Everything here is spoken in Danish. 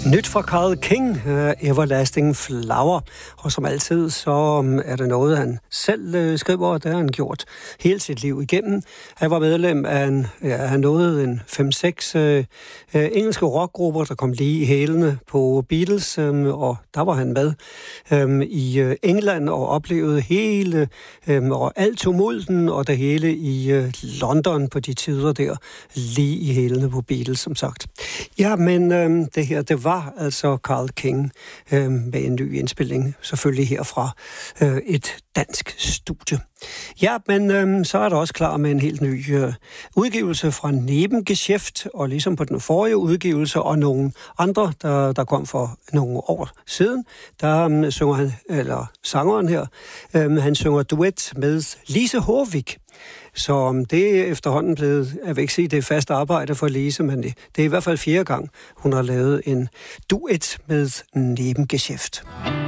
Nyt fra Carl King, Everlasting Flower, og som altid, så er det noget, han selv skriver, og det har han gjort hele sit liv igennem. Han var medlem af han nåede en 5-6 engelske rockgrupper, der kom lige i hælene på Beatles, og der var han med i England og oplevede hele og alt tumulten og det hele i London på de tider der, lige i hælene på Beatles, som sagt. Ja, men det her, det var altså Carl King med en ny indspilning, selvfølgelig herfra et dansk studie. Ja, men så er der også klar med en helt ny udgivelse fra Nebengeschäft, og ligesom på den forrige udgivelse og nogle andre, der kom for nogle år siden, der synger han, eller sangeren her, han synger duet med Lise Håvik. Så det er efterhånden blevet, jeg vil ikke sige, det er fast arbejde for Lise, men det er i hvert fald 4. gang, hun har lavet en duet med Nebengeschäft.